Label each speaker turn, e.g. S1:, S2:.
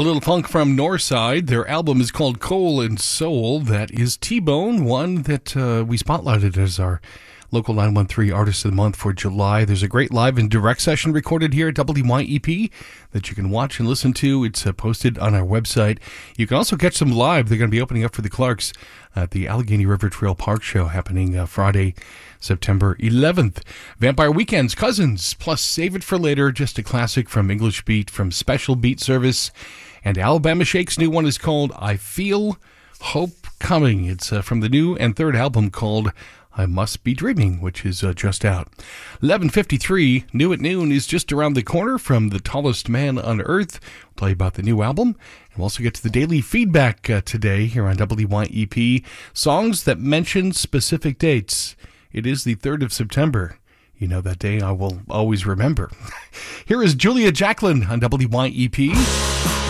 S1: little funk from Northside. Their album is called Coal and Soul. That is T-Bone, one that we spotlighted as our local 913 Artist of the Month for July. There's a great live and direct session recorded here at WYEP that you can watch and listen to. It's posted on our website. You can also catch them live. They're going to be opening up for the Clarks at the Allegheny River Trail Park Show happening Friday, September 11th. Vampire Weekend's Cousins, plus Save It for Later, just a classic from English Beat, from Special Beat Service. And Alabama Shake's new one is called I Feel Hope Coming. It's from the new and third album called I Must Be Dreaming, which is just out. 11:53, New at Noon is just around the corner from The Tallest Man on Earth. We'll tell you about the new album. And we'll also get to the daily feedback today here on WYEP. Songs that mention specific dates. It is the 3rd of September. You know, that day I will always remember. Here is Julia Jacklin on WYEP.